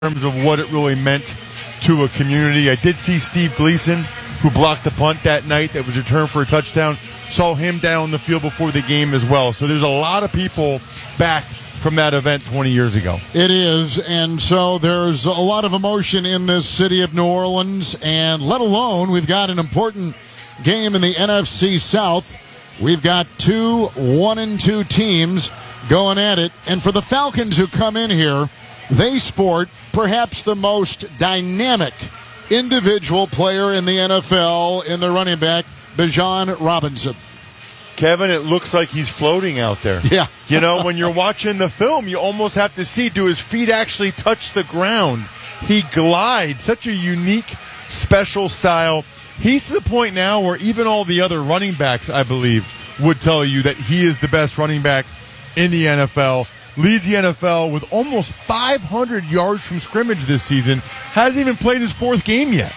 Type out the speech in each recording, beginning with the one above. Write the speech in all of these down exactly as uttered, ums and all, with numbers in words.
terms of what it really meant to a community. I did see Steve Gleason, who blocked the punt that night that was returned for a touchdown. Saw him down the field before the game as well. So there's a lot of people back from that event twenty years ago. It is, and so there's a lot of emotion in this city of New Orleans, and let alone we've got an important game in the N F C South. We've got two one and two teams going at it, and for the Falcons who come in here, they sport perhaps the most dynamic individual player in the N F L in the running back, Bijan Robinson. Kevin, it looks like he's floating out there. Yeah. You know, when you're watching the film, you almost have to see, do his feet actually touch the ground? He glides, such a unique, special style. He's to the point now where even all the other running backs, I believe, would tell you that he is the best running back in the N F L. Leads the N F L with almost five hundred yards from scrimmage this season. Hasn't even played his fourth game yet.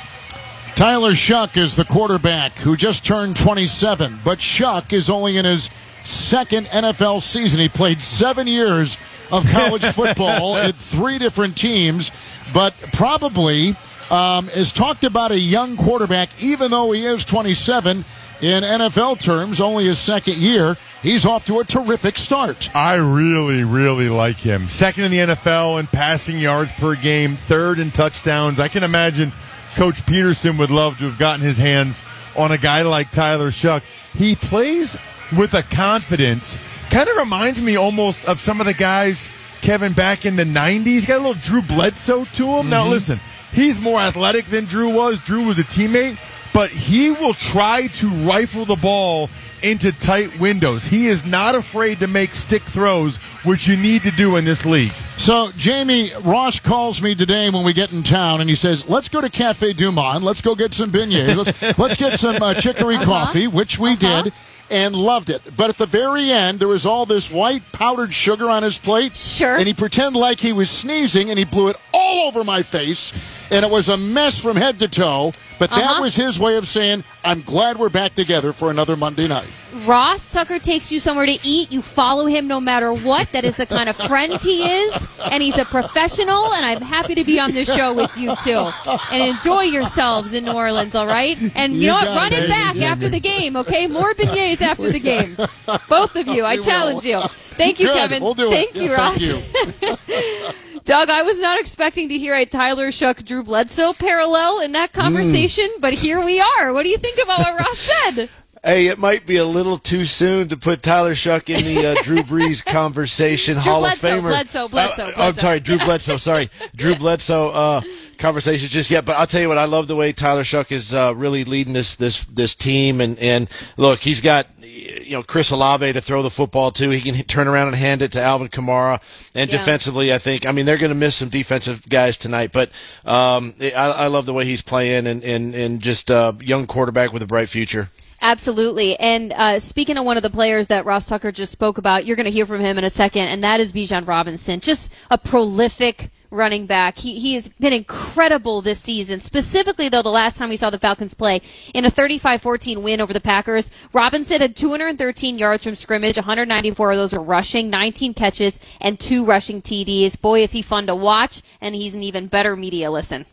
Tyler Shuck is the quarterback who just turned twenty-seven, but Shuck is only in his second N F L season. He played seven years of college football at three different teams, but probably um, is talked about a young quarterback, even though he is twenty-seven. In N F L terms, only his second year, he's off to a terrific start. I really, really like him. Second in the N F L in passing yards per game, third in touchdowns. I can imagine Coach Peterson would love to have gotten his hands on a guy like Tyler Shuck. He plays with a confidence. Kind of reminds me almost of some of the guys, Kevin, back in the nineties. Got a little Drew Bledsoe to him. Mm-hmm. Now, listen, he's more athletic than Drew was. Drew was a teammate. But he will try to rifle the ball into tight windows. He is not afraid to make stick throws, which you need to do in this league. So, Jamie, Ross calls me today when we get in town, and he says, let's go to Cafe Du Monde. Let's go get some beignets. Let's, let's get some uh, chicory uh-huh. coffee, which we uh-huh. did, and loved it. But at the very end, there was all this white powdered sugar on his plate. Sure. And he pretended like he was sneezing, and he blew it all over my face, and it was a mess from head to toe. But that uh-huh. was his way of saying, I'm glad we're back together for another Monday night. Ross Tucker takes you somewhere to eat. You follow him no matter what. That is the kind of friend he is. And he's a professional, and I'm happy to be on the show with you, too. And enjoy yourselves in New Orleans, all right? And you, you know what? Run it back after the game, okay? More beignets after the game. Both of you. I challenge you. Thank you, Good. Kevin. We'll do Thank it. you, yeah, Ross. Thank you. Doug, I was not expecting to hear a Tyler Shuck, Drew Bledsoe parallel in that conversation, mm. but here we are. What do you think about what Ross said? Hey, it might be a little too soon to put Tyler Shuck in the uh, Drew Brees conversation. Drew Hall Bledsoe, of Famer. Bledsoe, Bledsoe, uh, Bledsoe. I'm sorry, Drew Bledsoe. Sorry, Drew Bledsoe uh, conversation just yet. But I'll tell you what, I love the way Tyler Shuck is uh, really leading this this this team. And, and look, he's got you know Chris Olave to throw the football to. He can turn around and hand it to Alvin Kamara. And yeah. defensively, I think, I mean, they're going to miss some defensive guys tonight. But um, I, I love the way he's playing and and, and just a uh, young quarterback with a bright future. Absolutely. And uh, speaking of one of the players that Ross Tucker just spoke about, you're going to hear from him in a second, and that is Bijan Robinson. Just a prolific running back. He he has been incredible this season. Specifically, though, the last time we saw the Falcons play in a thirty-five fourteen win over the Packers, Robinson had two hundred thirteen yards from scrimmage, one hundred ninety-four of those were rushing, nineteen catches, and two rushing T Ds. Boy, is he fun to watch, and he's an even better media listen.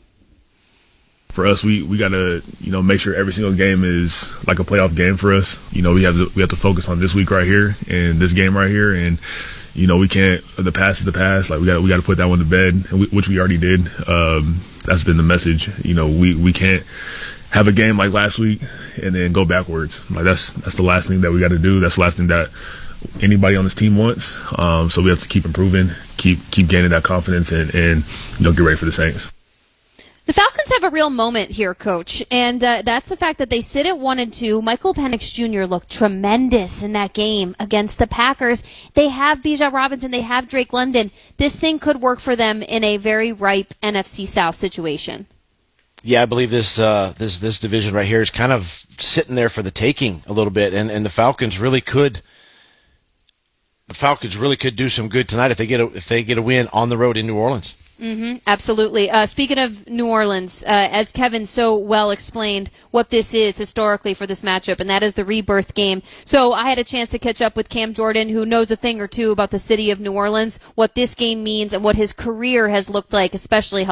For us, we, we got to, you know, make sure every single game is like a playoff game for us. You know, we have to, we have to focus on this week right here and this game right here. And, you know, we can't, the past is the past. Like, we got we got to put that one to bed, which we already did. Um, that's been the message. You know, we, we can't have a game like last week and then go backwards. Like, that's that's the last thing that we got to do. That's the last thing that anybody on this team wants. Um, so we have to keep improving, keep keep gaining that confidence, and, and you know, get ready for the Saints. The Falcons have a real moment here, Coach, and uh, that's the fact that they sit at one and two. Michael Penix Junior looked tremendous in that game against the Packers. They have Bijan Robinson. They have Drake London. This thing could work for them in a very ripe N F C South situation. Yeah, I believe this uh, this this division right here is kind of sitting there for the taking a little bit, and, and the Falcons really could. The Falcons really could do some good tonight if they get a, if they get a win on the road in New Orleans. Mm-hmm, absolutely. Uh, speaking of New Orleans, uh, as Kevin so well explained what this is historically for this matchup, and that is the rebirth game. So I had a chance to catch up with Cam Jordan, who knows a thing or two about the city of New Orleans, what this game means, and what his career has looked like, especially how